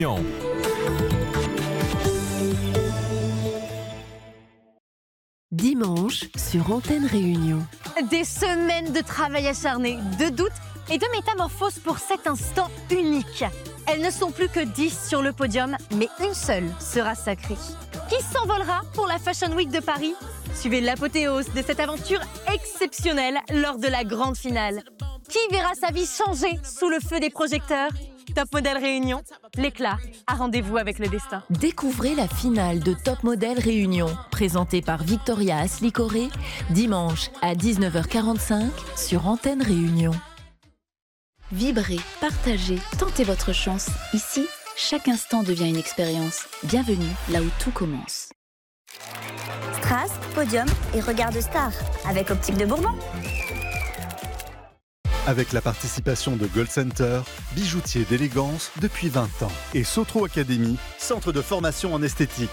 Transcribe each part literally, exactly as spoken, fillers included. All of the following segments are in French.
Dimanche sur Antenne Réunion. Des semaines de travail acharné, de doutes et de métamorphoses pour cet instant unique. Elles ne sont plus que dix sur le podium, mais une seule sera sacrée. Qui s'envolera pour la Fashion Week de Paris? Suivez l'apothéose de cette aventure exceptionnelle lors de la grande finale. Qui verra sa vie changer sous le feu des projecteurs? Top Model Réunion, l'éclat a rendez-vous avec le destin. Découvrez la finale de Top Model Réunion, présentée par Victoria Aslicoré, dimanche à dix-neuf heures quarante-cinq sur Antenne Réunion. Vibrez, partagez, tentez votre chance. Ici, chaque instant devient une expérience. Bienvenue là où tout commence. Strass, podium et regard de star avec Optique de Bourbon. Avec la participation de Gold Center, bijoutier d'élégance depuis vingt ans, et Sotro Academy, centre de formation en esthétique.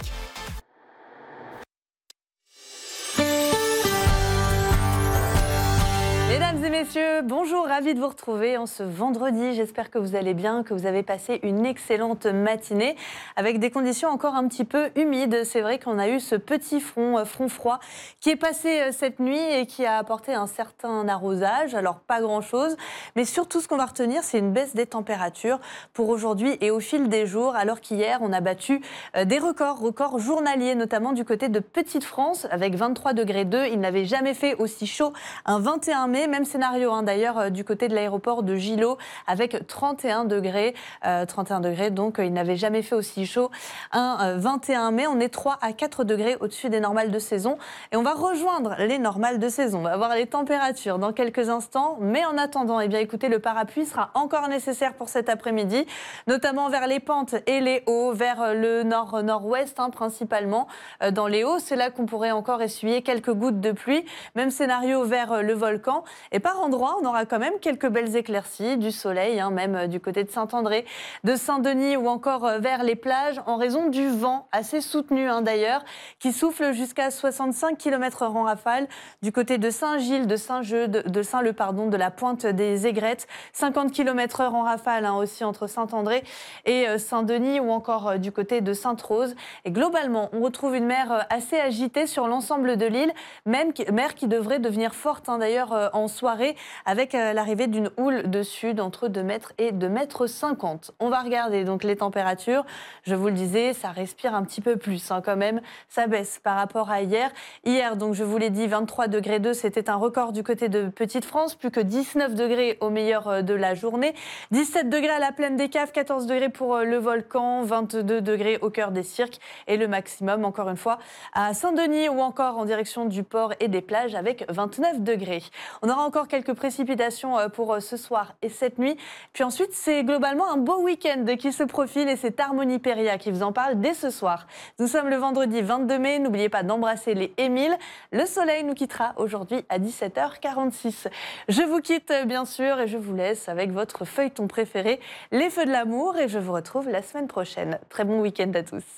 Mesdames et messieurs, bonjour, ravi de vous retrouver en ce vendredi. J'espère que vous allez bien, que vous avez passé une excellente matinée avec des conditions encore un petit peu humides. C'est vrai qu'on a eu ce petit front, front froid qui est passé cette nuit et qui a apporté un certain arrosage. Alors pas grand-chose, mais surtout ce qu'on va retenir, c'est une baisse des températures pour aujourd'hui et au fil des jours. Alors qu'hier, on a battu des records, records journaliers, notamment du côté de Petite-France avec vingt-trois degrés deux. Il n'avait jamais fait aussi chaud un vingt et un mai. Même scénario hein, d'ailleurs euh, du côté de l'aéroport de Gillot avec trente et un degrés. Euh, trente et un degrés, donc euh, il n'avait jamais fait aussi chaud un euh, vingt et un mai. On est trois à quatre degrés au-dessus des normales de saison. Et on va rejoindre les normales de saison. On va voir les températures dans quelques instants. Mais en attendant, eh bien, écoutez, le parapluie sera encore nécessaire pour cet après-midi, notamment vers les pentes et les hauts, vers le nord-nord-ouest hein, principalement. Euh, dans les hauts, c'est là qu'on pourrait encore essuyer quelques gouttes de pluie. Même scénario vers le volcan. Et par endroits, on aura quand même quelques belles éclaircies, du soleil, hein, même du côté de Saint-André, de Saint-Denis ou encore vers les plages, en raison du vent assez soutenu hein, d'ailleurs, qui souffle jusqu'à soixante-cinq kilomètres heure en rafale, du côté de Saint-Gilles, de Saint-Jeu, de, de Saint-Leu, pardon, de la pointe des Aigrettes, cinquante kilomètres heure en rafale hein, aussi entre Saint-André et Saint-Denis ou encore euh, du côté de Sainte-Rose. Et globalement, on retrouve une mer assez agitée sur l'ensemble de l'île, même mer qui devrait devenir forte hein, d'ailleurs euh, en soirée avec euh, l'arrivée d'une houle de sud entre deux mètres et deux mètres cinquante. On va regarder donc les températures. Je vous le disais, ça respire un petit peu plus hein, quand même. Ça baisse par rapport à hier. Hier, donc je vous l'ai dit, vingt-trois degrés deux, c'était un record du côté de Petite-France. Plus que dix-neuf degrés au meilleur de la journée. dix-sept degrés à la plaine des Caves, quatorze degrés pour le volcan, vingt-deux degrés au cœur des cirques. Et le maximum, encore une fois, à Saint-Denis ou encore en direction du port et des plages avec vingt-neuf degrés. On aura encore quelques précipitations pour ce soir et cette nuit. Puis ensuite, c'est globalement un beau week-end qui se profile et c'est Harmonie Péria qui vous en parle dès ce soir. Nous sommes le vendredi vingt-deux mai. N'oubliez pas d'embrasser les Émiles. Le soleil nous quittera aujourd'hui à dix-sept heures quarante-six. Je vous quitte bien sûr et je vous laisse avec votre feuilleton préféré, Les Feux de l'amour, et je vous retrouve la semaine prochaine. Très bon week-end à tous.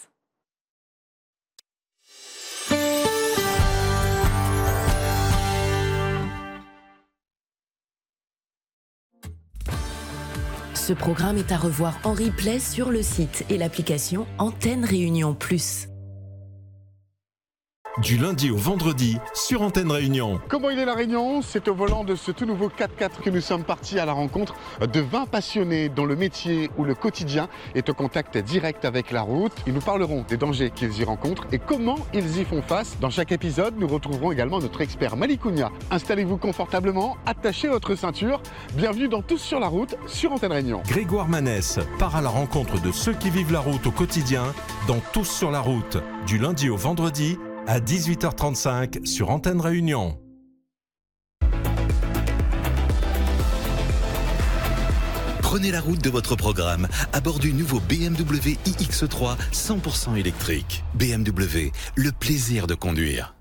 Ce programme est à revoir en replay sur le site et l'application Antenne Réunion Plus. Du lundi au vendredi sur Antenne Réunion. Comment il est la Réunion? C'est au volant de ce tout nouveau quatre-quatre que nous sommes partis à la rencontre de vingt passionnés dont le métier ou le quotidien est au contact direct avec la route. Ils nous parleront des dangers qu'ils y rencontrent et comment ils y font face. Dans chaque épisode, nous retrouverons également notre expert Malikounia. Installez-vous confortablement, attachez votre ceinture. Bienvenue dans Tous sur la route sur Antenne Réunion. Grégoire Manès part à la rencontre de ceux qui vivent la route au quotidien dans Tous sur la route, du lundi au vendredi à dix-huit heures trente-cinq sur Antenne Réunion. Prenez la route de votre programme à bord du nouveau B M W i X trois cent pour cent électrique. B M W, le plaisir de conduire.